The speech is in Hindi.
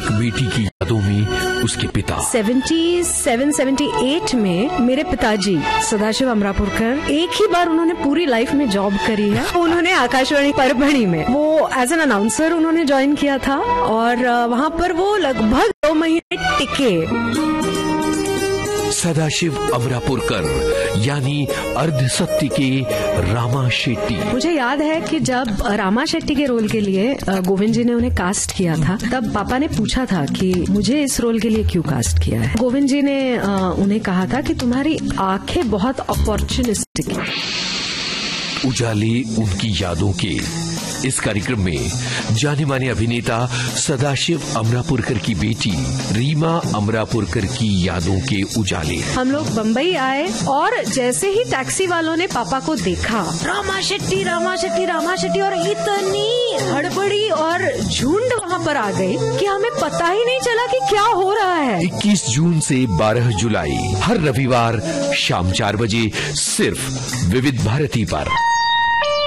एक बेटी की यादों में उसके पिता 77-78 में मेरे पिताजी सदाशिव अमरापुरकर एक ही बार उन्होंने पूरी लाइफ में जॉब करी है। उन्होंने आकाशवाणी परभणी में वो एज एन अनाउंसर उन्होंने ज्वाइन किया था और वहाँ पर वो लगभग 2 महीने टिके। सदाशिव अमरापुरकर यानी अर्ध सत्य के रामा शेट्टी। मुझे याद है कि जब रामा शेट्टी के रोल के लिए गोविंद जी ने उन्हें कास्ट किया था, तब पापा ने पूछा था कि मुझे इस रोल के लिए क्यों कास्ट किया है। गोविंद जी ने उन्हें कहा था कि तुम्हारी आंखें बहुत अपॉर्चुनिस्टिक हैं। उजाले उनकी यादों के इस कार्यक्रम में जाने माने अभिनेता सदाशिव अमरापुरकर की बेटी रीमा अमरापुरकर की यादों के उजाले। हम लोग बम्बई आए और जैसे ही टैक्सी वालों ने पापा को देखा, रामा शेट्टी रामा शेट्टी रामा शेट्टी, और इतनी हड़बड़ी और झुंड वहाँ पर आ गई कि हमें पता ही नहीं चला कि क्या हो रहा है। 21 जून से 12 जुलाई हर रविवार शाम 4 बजे सिर्फ विविध भारती पर।